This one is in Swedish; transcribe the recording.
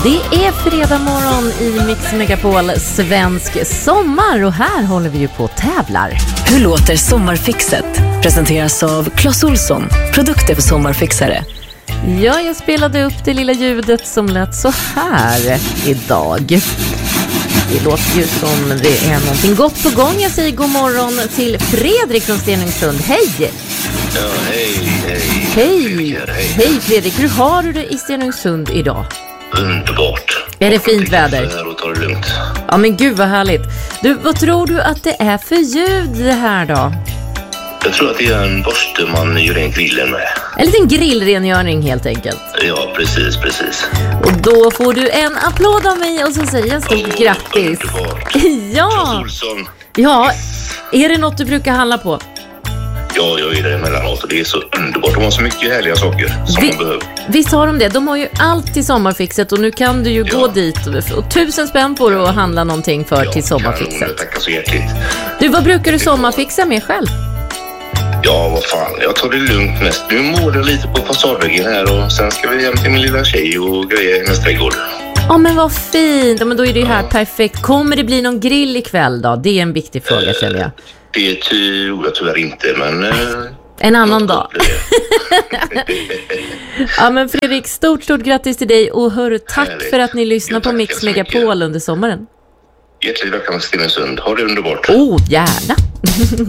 Det är fredag morgon i Mix Megapol svensk sommar och här håller vi ju på och tävlar. Hur låter sommarfixet? Presenteras av Clas Ohlson, produkter för sommarfixare. Ja, jag spelade upp det lilla ljudet som lät så här idag. Det låter ju som det är någonting gott på gång. Jag säger god morgon till Fredrik från Stenungsund. Hej! Ja, hej. Hej Fredrik, hur har du det i Stenungsund idag? Underbart. Är det fint väder? Här och tar det lugnt. Ja men gud vad härligt. Du, vad tror du att det är för ljud det här då? Jag tror att det är en borste man gör en grillen med. En liten grillrengöring helt enkelt. Ja, precis. Och då får du en applåd av mig och så säger jag stort grattis. Underbart. Ja. Clas Ohlson. Ja, är det något du brukar handla på? Ja, jag är där emellanåt och det är så underbart. De har så mycket härliga saker som man behöver. Visst har de det? De har ju allt i sommarfixet och nu kan du ju gå dit och 1000 spänn på att handla någonting för till sommarfixet. Jag tackar så hjärtligt. Du, vad brukar du sommarfixa med själv? Ja, vad fan. Jag tar det lugnt mest. Nu målar jag lite på fasadväggen här och sen ska vi hem till min lilla tjej och greja hennes trädgård. Ja, men vad fint. Ja, men då är det ju här perfekt. Kommer det bli någon grill ikväll då? Det är en viktig fråga känner jag. Det tror jag tyvärr inte, men... En annan dag. Ja, men Fredrik, stort grattis till dig och hör tack Härligt. för att ni lyssnar på Mix Megapol under sommaren. Hjärtligt välkommen till Stenungsund. Ha det underbart. Oh, gärna.